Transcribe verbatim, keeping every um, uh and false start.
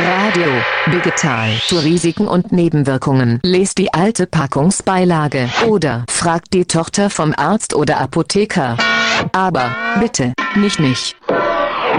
Radio, Digital. Für Risiken und Nebenwirkungen. Lest die alte Packungsbeilage oder fragt die Tochter vom Arzt oder Apotheker. Aber bitte, nicht mich.